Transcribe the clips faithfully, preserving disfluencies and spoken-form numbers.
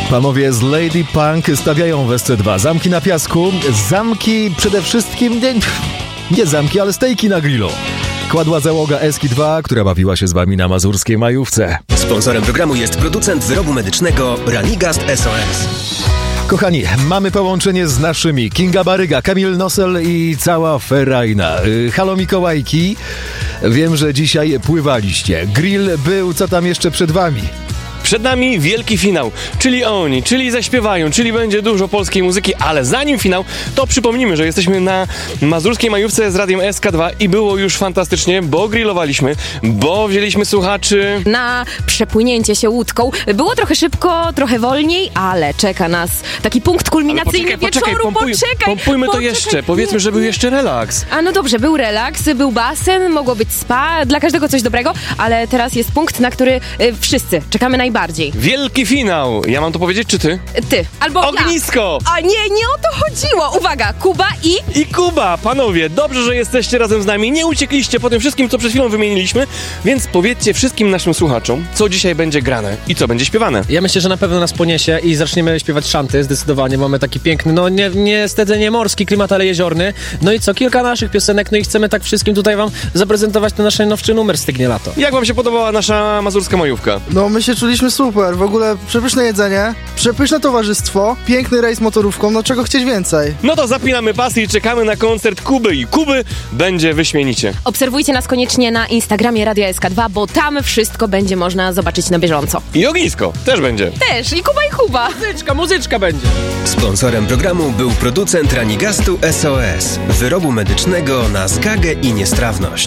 Panowie z Lady Punk stawiają w S C dwa zamki na piasku, zamki przede wszystkim, nie, nie zamki, ale stejki na grillu. Kładła załoga S K dwa, która bawiła się z wami na mazurskiej majówce. Sponsorem programu jest producent wyrobu medycznego Ranigast S O S. Kochani, mamy połączenie z naszymi Kinga Baryga, Kamil Nosel i cała ferajna. Halo Mikołajki, wiem, że dzisiaj pływaliście. Grill był, co tam jeszcze przed wami? Przed nami wielki finał, czyli oni, czyli zaśpiewają, czyli będzie dużo polskiej muzyki, ale zanim finał, to przypomnijmy, że jesteśmy na mazurskiej majówce z radiem S K dwa i było już fantastycznie, bo grillowaliśmy, bo wzięliśmy słuchaczy na przepłynięcie się łódką. Było trochę szybko, trochę wolniej, ale czeka nas taki punkt kulminacyjny ale poczekaj, wieczoru. Poczekaj, pompuj, poczekaj, pompujmy poczekaj. to jeszcze, powiedzmy, że był jeszcze relaks. A no dobrze, był relaks, był basen, mogło być spa, dla każdego coś dobrego, ale teraz jest punkt, na który y, wszyscy czekamy najbardziej. Wielki finał! Ja mam to powiedzieć, czy ty? Ty, albo Ognisko! ja. A nie, nie o to chodziło. Uwaga, Kuba i... I Kuba, panowie, dobrze, że jesteście razem z nami, nie uciekliście po tym wszystkim, co przed chwilą wymieniliśmy, więc powiedzcie wszystkim naszym słuchaczom, co dzisiaj będzie grane i co będzie śpiewane. Ja myślę, że na pewno nas poniesie i zaczniemy śpiewać szanty, zdecydowanie. Mamy taki piękny, no nie, niestety nie morski klimat, ale jeziorny. No i co, kilka naszych piosenek, no i chcemy tak wszystkim tutaj wam zaprezentować ten nasz najnowszy numer Stygnie lato. Jak wam się podobała nasza mazurska majówka? No my się czuliśmy super, w ogóle przepyszne jedzenie, przepyszne towarzystwo, piękny rejs motorówką, no czego chcieć więcej. No to zapinamy pasy i czekamy na koncert Kuby i Kuby będzie wyśmienicie. Obserwujcie nas koniecznie na Instagramie Radia S K dwa, bo tam wszystko będzie można zobaczyć na bieżąco. I ognisko też będzie. Też, i Kuba i Kuba. Muzyczka, muzyczka będzie. Sponsorem programu był producent Ranigastu S O S, wyrobu medycznego na zgagę i niestrawność.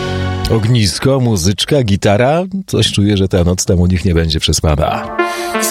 Ognisko, muzyczka, gitara. Coś czuję, że ta noc tam u nich nie będzie przespana.